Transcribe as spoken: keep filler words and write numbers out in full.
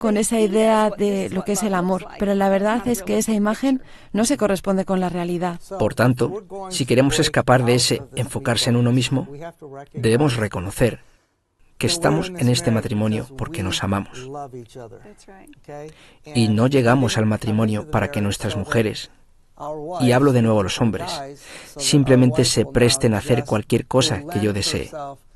con esa idea de lo que es el amor, pero la verdad es que esa imagen no se corresponde con la realidad. Por tanto, si queremos escapar de ese enfocarse en uno mismo, debemos reconocer que estamos en este matrimonio porque nos amamos. Y no llegamos al matrimonio para que nuestras mujeres, y hablo de nuevo a los hombres, simplemente se presten a hacer cualquier cosa que yo desee.